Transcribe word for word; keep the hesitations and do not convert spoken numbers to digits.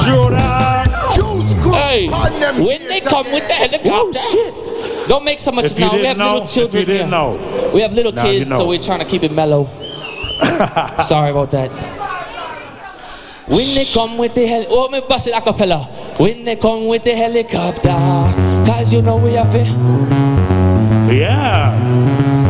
Hey, when they come with the helicopter, oh, don't make so much if now. We have know, little children if you didn't here. Know. We have little now kids, you know. so we're trying to keep it mellow. Sorry about that. When they come with the heli, oh, me bust it a cappella. When they come with the helicopter, cause you know we have it. Yeah.